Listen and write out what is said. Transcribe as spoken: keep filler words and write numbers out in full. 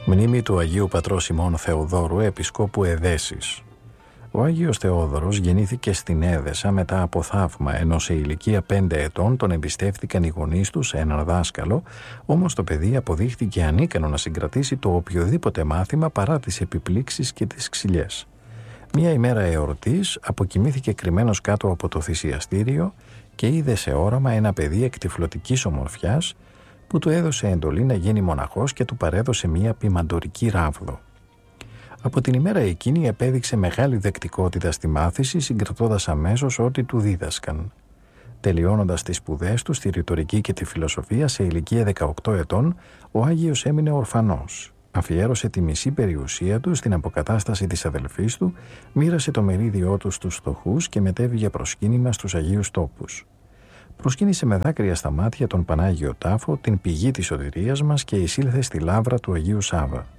Μνήμη του Αγίου Πατρός ημών Θεοδόρου, Επισκόπου Εδέσης. Ο Άγιος Θεόδωρος γεννήθηκε στην Έδεσα μετά από θαύμα, ενώ σε ηλικία πέντε ετών τον εμπιστεύτηκαν οι γονείς του σε έναν δάσκαλο, όμως το παιδί αποδείχθηκε ανίκανο να συγκρατήσει το οποιοδήποτε μάθημα παρά τις επιπλήξεις και τις ξυλιές. Μια ημέρα εορτής αποκοιμήθηκε κρυμμένος κάτω από το θυσιαστήριο και είδε σε όραμα ένα παιδί εκτυφλωτικής ομορφιάς που του έδωσε εντολή να γίνει μοναχός και του παρέδωσε μια ποιμαντορική ράβδο. Από την ημέρα εκείνη επέδειξε μεγάλη δεκτικότητα στη μάθηση, συγκρατώντας αμέσως ό,τι του δίδασκαν. Τελειώνοντας τις σπουδές του στη ρητορική και τη φιλοσοφία σε ηλικία δεκαοκτώ ετών, ο Άγιος έμεινε ορφανός. Αφιέρωσε τη μισή περιουσία του στην αποκατάσταση της αδελφής του, μοίρασε το μερίδιό του στους φτωχούς και μετέβη προσκύνημα στους Αγίους Τόπους. Προσκύνησε με δάκρυα στα μάτια τον Πανάγιο Τάφο, την πηγή της σωτηρίας μας, και εισήλθε στη λάβρα του Αγίου Σάβα.